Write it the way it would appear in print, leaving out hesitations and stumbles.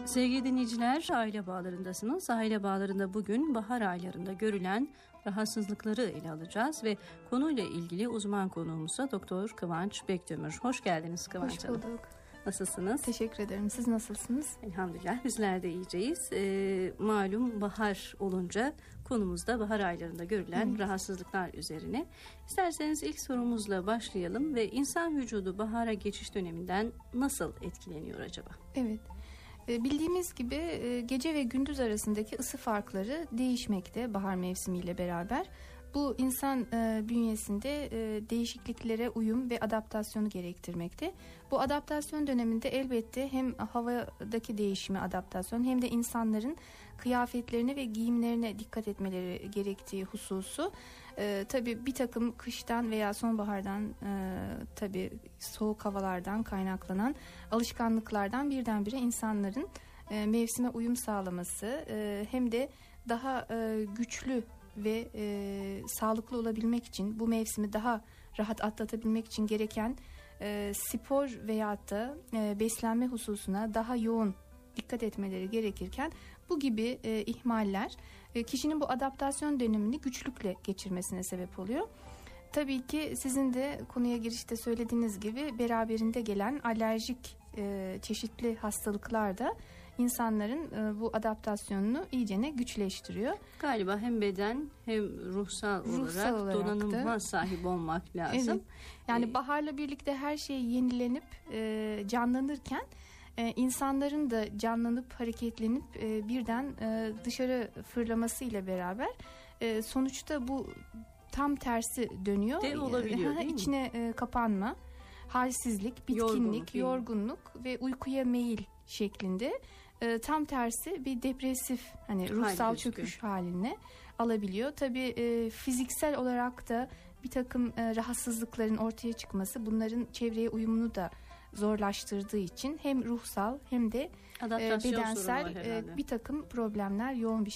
Sevgili dinleyiciler, aile bağlarındasınız. Aile bağlarında bugün bahar aylarında görülen rahatsızlıkları ele alacağız ve konuyla ilgili uzman konuğumuzsa Doktor Kıvanç Bekdömür. Hoş geldiniz Kıvanç Hanım. Hoş bulduk. Nasılsınız? Teşekkür ederim. Siz nasılsınız? Elhamdülillah bizler de iyiceyiz. Malum bahar olunca konumuzda bahar aylarında görülen rahatsızlıklar üzerine. İsterseniz ilk sorumuzla başlayalım ve insan vücudu bahara geçiş döneminden nasıl etkileniyor acaba? Evet. Bildiğimiz gibi gece ve gündüz arasındaki ısı farkları değişmekte bahar mevsimiyle beraber. Bu insan bünyesinde değişikliklere uyum ve adaptasyonu gerektirmekte. Bu adaptasyon döneminde elbette hem havadaki değişime adaptasyon hem de insanların kıyafetlerine ve giyimlerine dikkat etmeleri gerektiği hususu tabii bir takım kıştan veya sonbahardan tabii soğuk havalardan kaynaklanan alışkanlıklardan birdenbire insanların mevsime uyum sağlaması hem de daha güçlü ve sağlıklı olabilmek için bu mevsimi daha rahat atlatabilmek için gereken spor veyahut da beslenme hususuna daha yoğun dikkat etmeleri gerekirken bu gibi ihmaller kişinin bu adaptasyon dönemini güçlükle geçirmesine sebep oluyor. Tabii ki sizin de konuya girişte söylediğiniz gibi beraberinde gelen alerjik çeşitli hastalıklar da insanların bu adaptasyonunu iyicene güçleştiriyor. Galiba hem beden hem ruhsal olarak donanıma sahip olmak lazım. Evet. Yani baharla birlikte her şey yenilenip canlanırken insanların da canlanıp hareketlenip birden dışarı fırlamasıyla beraber sonuçta bu tam tersi dönüyor. De olabiliyor değil mi? İçine kapanma, halsizlik, bitkinlik, yorgunluk ve uykuya meyil şeklinde tam tersi bir depresif hani ruhsal çöküş haline alabiliyor. Tabii fiziksel olarak da bir takım rahatsızlıkların ortaya çıkması bunların çevreye uyumunu da zorlaştırdığı için hem ruhsal hem de bedensel bir takım problemler yoğun bir